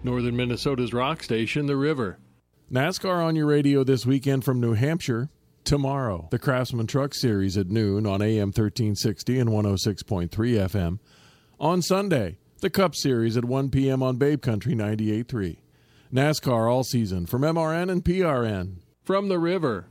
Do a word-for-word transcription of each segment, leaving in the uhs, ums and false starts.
Northern Minnesota's rock station, The River. NASCAR on your radio this weekend from New Hampshire. Tomorrow, the Craftsman Truck Series at noon on A M thirteen sixty and one oh six point three F M. On Sunday, the Cup Series at one p.m. on Babe Country ninety-eight point three. NASCAR all season from M R N and P R N. From The River.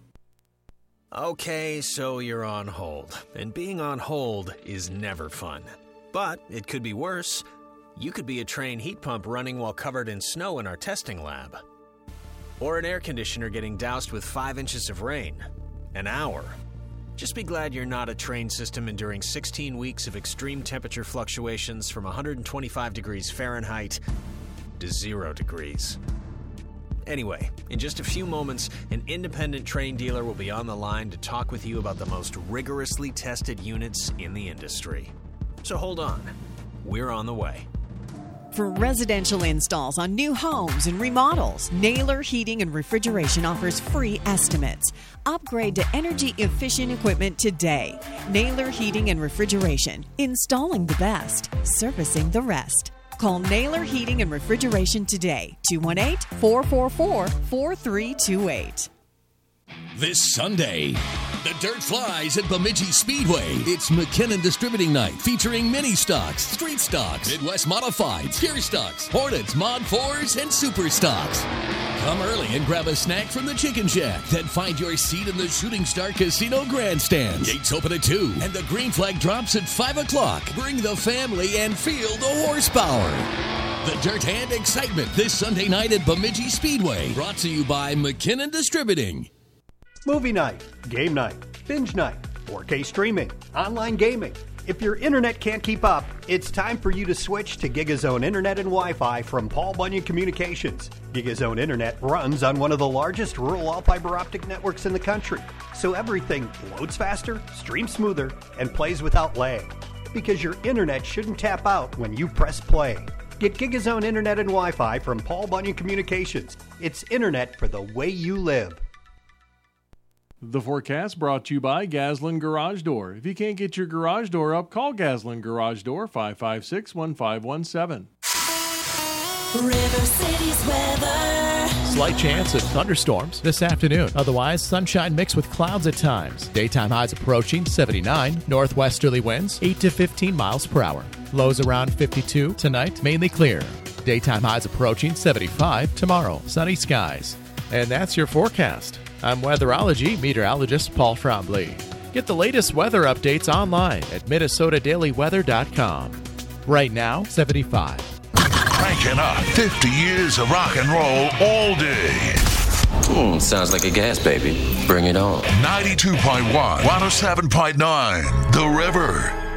Okay, so you're on hold. And being on hold is never fun. But it could be worse. You could be a Trane heat pump running while covered in snow in our testing lab. Or an air conditioner getting doused with five inches of rain. An hour. Just be glad you're not a Trane system enduring sixteen weeks of extreme temperature fluctuations from one hundred twenty-five degrees Fahrenheit to zero degrees. Anyway, in just a few moments, an independent Trane dealer will be on the line to talk with you about the most rigorously tested units in the industry. So hold on. We're on the way. For residential installs on new homes and remodels, Naylor Heating and Refrigeration offers free estimates. Upgrade to energy-efficient equipment today. Naylor Heating and Refrigeration. Installing the best. Servicing the rest. Call Naylor Heating and Refrigeration today. two one eight, four four four, four three two eight. This Sunday, the dirt flies at Bemidji Speedway. It's McKinnon Distributing Night featuring mini stocks, street stocks, Midwest Modifieds, Gear Stocks, Hornets, Mod fours, and Super Stocks. Come early and grab a snack from the Chicken Shack. Then find your seat in the Shooting Star Casino Grandstand. Gates open at two, and the green flag drops at five o'clock. Bring the family and feel the horsepower. The dirt and excitement this Sunday night at Bemidji Speedway. Brought to you by McKinnon Distributing. Movie night, game night, binge night, four K streaming, online gaming. If your internet can't keep up, it's time for you to switch to GigaZone Internet and Wi-Fi from Paul Bunyan Communications. GigaZone Internet runs on one of the largest rural all-fiber optic networks in the country, so everything loads faster, streams smoother, and plays without lag. Because your internet shouldn't tap out when you press play. Get GigaZone Internet and Wi-Fi from Paul Bunyan Communications. It's internet for the way you live. The forecast brought to you by Gaslin Garage Door. If you can't get your garage door up, call Gaslin Garage Door, five five six, one five one seven. River City's weather. Slight chance of thunderstorms this afternoon. Otherwise, sunshine mixed with clouds at times. Daytime highs approaching seventy-nine. Northwesterly winds eight to fifteen miles per hour. Lows around fifty-two. Tonight, mainly clear. Daytime highs approaching seventy-five. Tomorrow, sunny skies. And that's your forecast. I'm weatherology meteorologist Paul Frombley. Get the latest weather updates online at Minnesota Daily Weather dot com. Right now, seventy-five. Cranking up fifty years of rock and roll all day. Mm, sounds like a gas baby. Bring it on. ninety-two point one, one oh seven point nine, The River.